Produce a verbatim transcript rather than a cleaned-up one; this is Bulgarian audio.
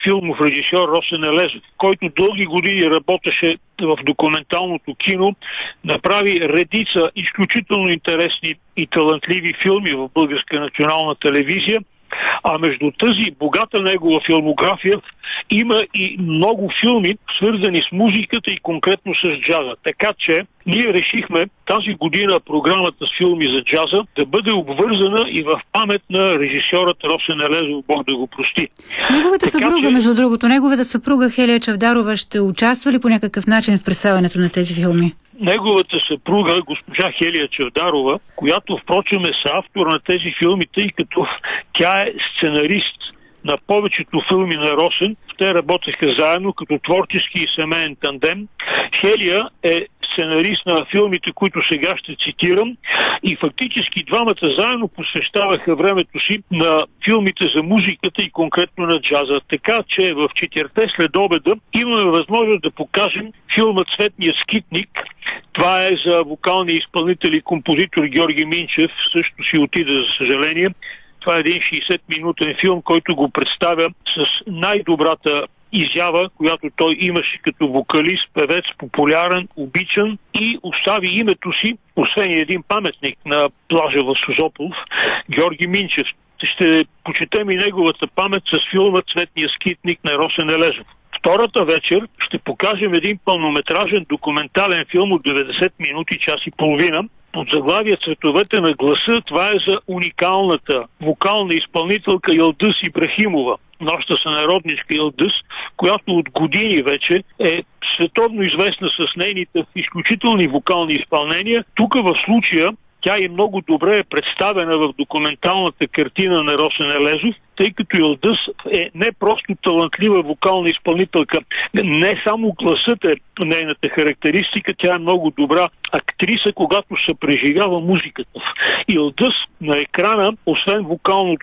филмов режисьор Росен Елезов, който дълги години работеше в документалното кино, направи редица изключително интересни и талантливи филми в Българска национална телевизия. А между тази богата негова филмография има и много филми, свързани с музиката и конкретно с джаза. Така че ние решихме тази година програмата с филми за джаза да бъде обвързана и в памет на режисьорът Росен Елезов, Бог да го прости. Неговата така, съпруга, че... между другото, неговата съпруга Хелия Чавдарова ще участва ли по някакъв начин в представянето на тези филми? Неговата съпруга, госпожа Хелия Чавдарова, която впрочем е съавтор на тези филми, тъй като тя е сценарист на повечето филми на Росен. Те работеха заедно като творчески и семейен тандем. Хелия е сценарист на филмите, които сега ще цитирам, и фактически двамата заедно посвещаваха времето си на филмите за музиката и конкретно на джаза. Така че в четирите след обеда имаме възможност да покажем филма "Цветния скитник". Това е за вокалния изпълнител и композитор Георги Минчев, също си отиде, за съжаление. Това е един шейсет-минутен филм, който го представя с най-добрата изява, която той имаше като вокалист, певец, популярен, обичан, и остави името си, освен един паметник на плажа в Созопол, Георги Минчев. Ще почетем и неговата памет с филма "Цветния скитник" на Росен Елезов. Втората вечер ще покажем един пълнометражен документален филм от деветдесет минути, час и половина, под заглавие "Цветовете на гласа". Това е за уникалната вокална изпълнителка Йылдыз Ибрахимова, нашата сънародничка Йылдыз, която от години вече е световно известна с нейните изключителни вокални изпълнения. Тук в случая тя и много добре е представена в документалната картина на Росен Елезов, тъй като Йылдыз е не просто талантлива вокална изпълнителка, не само гласът е нейната характеристика, тя е много добра актриса, когато се преживява музиката. Йылдыз на екрана, освен вокалното